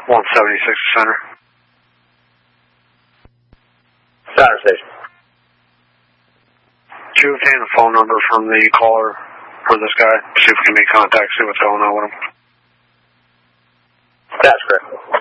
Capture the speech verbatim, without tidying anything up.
one seventy-six Center. Center station. Did you obtain the phone number from the caller for this guy? See if we can make contact, see what's going on with him. That's correct.